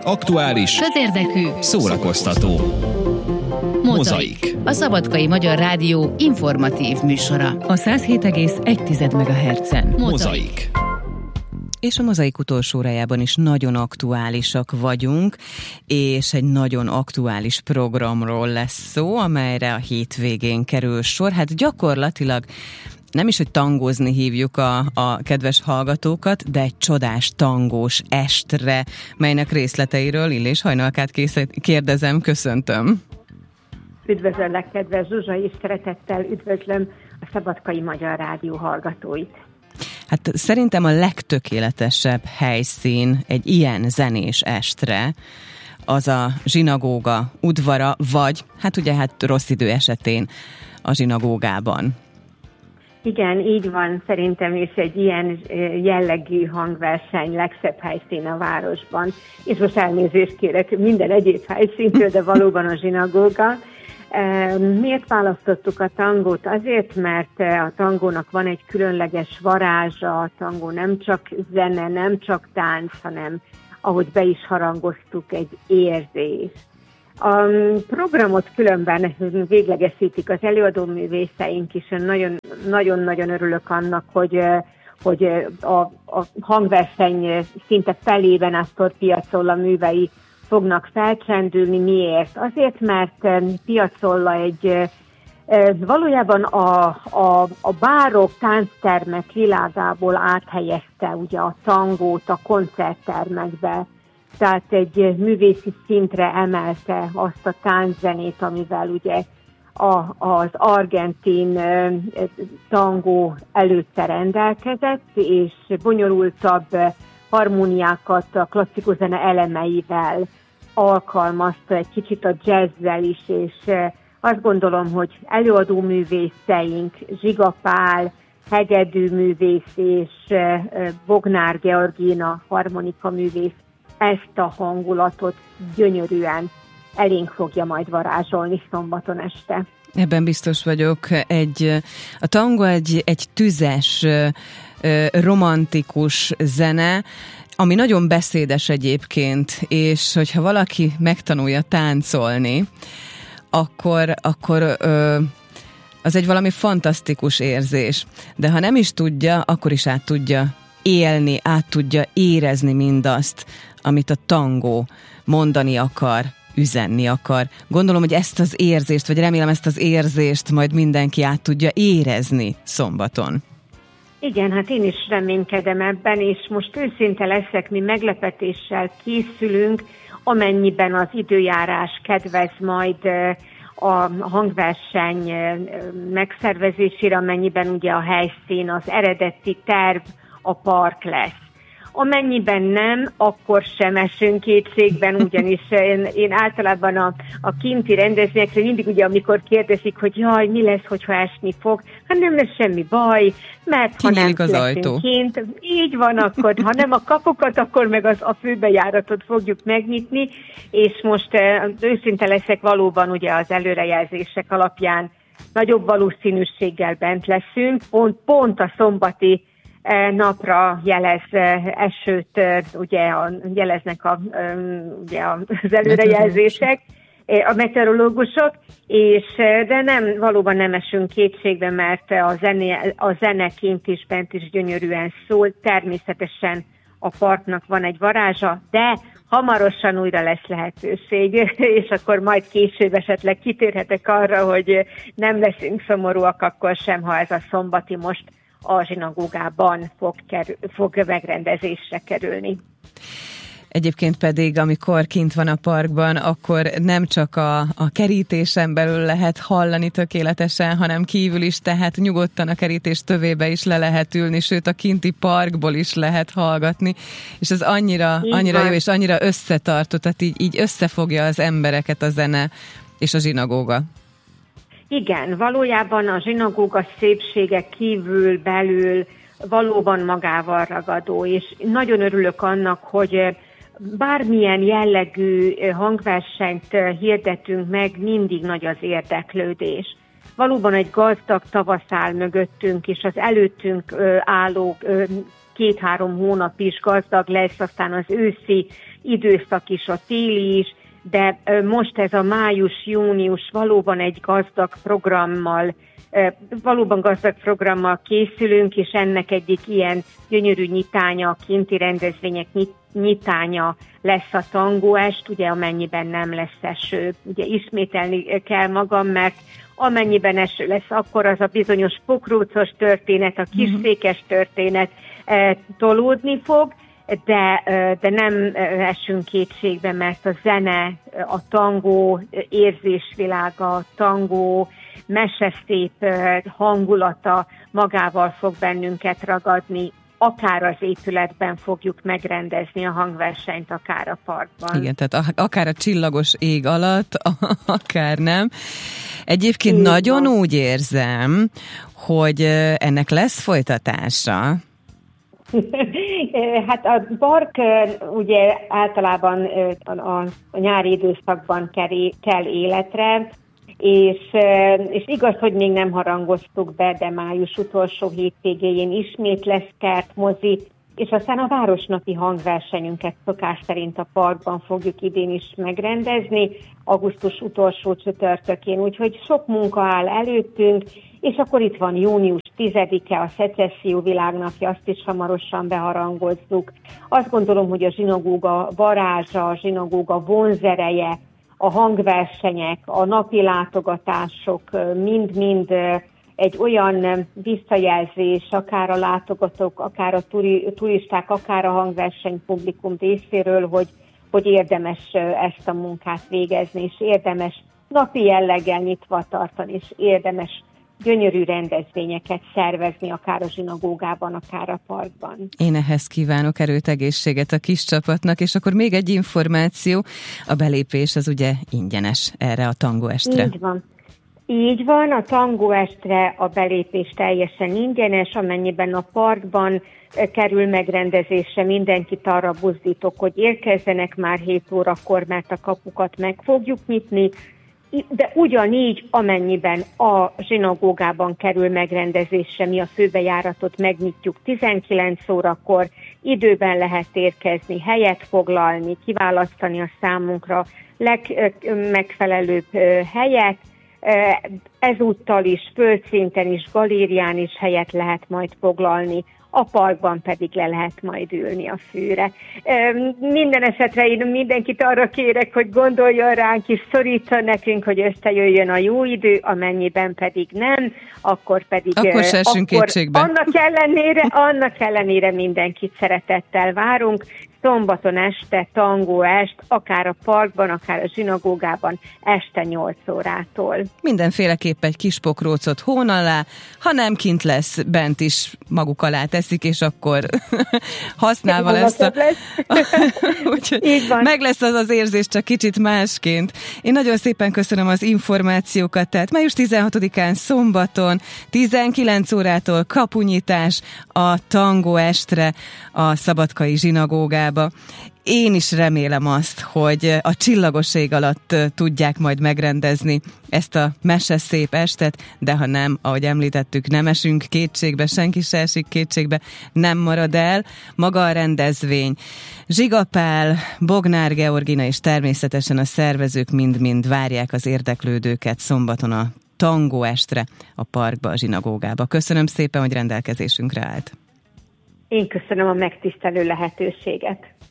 Aktuális, közérdekű, szórakoztató. Mozaik. A Szabadkai Magyar Rádió informatív műsora. A 107,1 MHz-en. Mozaik. És a Mozaik utolsó órájában is nagyon aktuálisak vagyunk, és egy nagyon aktuális programról lesz szó, amelyre a hétvégén kerül sor. Hát gyakorlatilag nem is, hogy tangózni hívjuk a kedves hallgatókat, de egy csodás tangós estre, melynek részleteiről Illés Hajnalkát kérdezem, köszöntöm. Üdvözöllek, kedves Zsuzsa, és szeretettel üdvözlöm a Szabadkai Magyar Rádió hallgatóit. Hát szerintem a legtökéletesebb helyszín egy ilyen zenés estre az a zsinagóga udvara, vagy hát rossz idő esetén a zsinagógában. Igen, így van, szerintem is egy ilyen jellegű hangverseny legszebb helyszín a városban. És most elnézést kérek minden egyéb helyszíntől, de valóban a zsinagóga. Miért választottuk a tangót? Azért, mert a tangónak van egy különleges varázsa, a tangó nem csak zene, nem csak tánc, hanem, ahogy be is harangoztuk, egy érzés. A programot különben véglegesítik az előadóművészeink is. Nagyon-nagyon örülök annak, hogy a hangverseny szinte felében Astor Piazzolla művei fognak felcsendülni. Miért? Azért, mert Piazzolla valójában a bárok, tánctermek világából áthelyezte ugye a tangót a koncerttermekbe. Tehát egy művészi szintre emelte azt a tánczenét, amivel ugye az argentin tangó előtte rendelkezett, és bonyolultabb harmóniákat a klasszikus zene elemeivel alkalmazta, egy kicsit a jazzzel is, és azt gondolom, hogy előadó művészeink, Zsiga Pál, hegedű művész és Bognár Georgina harmonika művész ezt a hangulatot gyönyörűen elénk fogja majd varázsolni szombaton este. Ebben biztos vagyok. A tango egy tüzes, romantikus zene, ami nagyon beszédes egyébként, és hogyha valaki megtanulja táncolni, akkor az egy valami fantasztikus érzés. De ha nem is tudja, akkor is át tudja élni, át tudja érezni mindazt, amit a tangó mondani akar, üzenni akar. Gondolom, hogy ezt az érzést, vagy remélem ezt az érzést majd mindenki át tudja érezni szombaton. Igen, hát én is reménykedem ebben, és most őszinte leszek, mi meglepetéssel készülünk, amennyiben az időjárás kedvez majd a hangverseny megszervezésére, amennyiben ugye a helyszín, az eredeti terv a park lesz. Amennyiben nem, akkor sem esünk kétségben, ugyanis én általában a kinti rendezvényekre mindig ugye, amikor kérdezik, hogy jaj, mi lesz, hogyha esni fog, hát nem lesz semmi baj, mert ha nem leszünk kint, így van, akkor ha nem a kapukat, akkor meg a főbejáratot fogjuk megnyitni, és most őszinte leszek, valóban ugye az előrejelzések alapján nagyobb valószínűséggel bent leszünk, pont a szombati napra jelez esőt, ugye jeleznek az előrejelzések, a meteorológusok, de valóban nem esünk kétségbe, mert a zene kint is, bent is gyönyörűen szól. Természetesen a parknak van egy varázsa, de hamarosan újra lesz lehetőség, és akkor majd később esetleg kitérhetek arra, hogy nem leszünk szomorúak akkor sem, ha ez a szombati most a zsinagógában fog megrendezésre kerülni. Egyébként pedig, amikor kint van a parkban, akkor nem csak a kerítésen belül lehet hallani tökéletesen, hanem kívül is, tehát nyugodtan a kerítés tövébe is le lehet ülni, sőt a kinti parkból is lehet hallgatni, és ez annyira jó, és annyira összetartó, tehát így összefogja az embereket a zene és a zsinagóga. Igen, valójában a zsinagóga szépsége kívül, belül valóban magával ragadó, és nagyon örülök annak, hogy bármilyen jellegű hangversenyt hirdetünk meg, mindig nagy az érdeklődés. Valóban egy gazdag tavasz áll mögöttünk, és az előttünk álló 2-3 hónap is gazdag lesz, aztán az őszi időszak is, a téli is, de most ez a május-június valóban egy gazdag programmal készülünk, és ennek egyik ilyen gyönyörű nyitánya, a kinti rendezvények nyitánya lesz a tangóest, ugye amennyiben nem lesz eső. Ugye ismételni kell magam, mert amennyiben eső lesz, akkor az a bizonyos pokrócos történet, a kisszékes történet tolódni fog, de nem esünk kétségbe, mert a zene, a tangó érzésvilága, a tangó meseszép hangulata magával fog bennünket ragadni, akár az épületben fogjuk megrendezni a hangversenyt, akár a parkban. Igen, tehát akár a csillagos ég alatt, akár nem. Egyébként így nagyon van. Úgy érzem, hogy ennek lesz folytatása. Hát a park ugye általában a nyári időszakban kell életre, és igaz, hogy még nem harangoztuk be, de május utolsó hétvégéjén ismét lesz kertmozi, és aztán a városnapi hangversenyünket szokás szerint a parkban fogjuk idén is megrendezni, augusztus utolsó csütörtökén, úgyhogy sok munka áll előttünk, és akkor itt van június 10-e, a Szecesszió világnapja, azt is hamarosan beharangozzuk. Azt gondolom, hogy a zsinagóga varázsa, a zsinagóga vonzereje, a hangversenyek, a napi látogatások mind-mind egy olyan visszajelzés, akár a látogatók, akár a turisták, akár a hangverseny publikum részéről, hogy érdemes ezt a munkát végezni, és érdemes napi jelleggel nyitva tartani, és érdemes gyönyörű rendezvényeket szervezni, akár a zsinagógában, akár a parkban. Én ehhez kívánok erőt, egészséget a kis csapatnak, és akkor még egy információ, a belépés az ugye ingyenes erre a tangóestre. Így van, a tangóestre a belépés teljesen ingyenes, amennyiben a parkban kerül megrendezésre, mindenkit arra buzdítok, hogy érkezzenek már 7 órakor, mert a kapukat meg fogjuk nyitni, de ugyanígy, amennyiben a zsinagógában kerül megrendezésre, mi a főbejáratot megnyitjuk 19 órakor, időben lehet érkezni, helyet foglalni, kiválasztani a számunkra legmegfelelőbb helyet, ezúttal is, földszinten is, galérián is helyet lehet majd foglalni, a parkban pedig le lehet majd ülni a fűre. Minden esetre én mindenkit arra kérek, hogy gondoljon ránk és szorítson nekünk, hogy összejöjjön a jó idő, amennyiben pedig nem, akkor pedig... Akkor se essünk kétségbe. Annak ellenére mindenkit szeretettel várunk. Szombaton este, tangóest, akár a parkban, akár a zsinagógában, este 8 órától. Mindenféleképp egy kis pokrócot hón alá, ha nem kint lesz, bent is maguk alá teszik, és akkor használva lesz Úgyhogy meg lesz az érzés, csak kicsit másként. Én nagyon szépen köszönöm az információkat, tehát május 16-án szombaton, 19 órától kapunyitás a tangóestre a Szabadkai zsinagógában. Én is remélem azt, hogy a csillagos ég alatt tudják majd megrendezni ezt a meseszép estet, de ha nem, ahogy említettük, nem esünk kétségbe, senki se esik kétségbe, nem marad el. Maga a rendezvény, Zsiga Pál, Bognár Georgina és természetesen a szervezők mind-mind várják az érdeklődőket szombaton a tangóestre a parkba, a zsinagógába. Köszönöm szépen, hogy rendelkezésünkre állt. Én köszönöm a megtisztelő lehetőséget.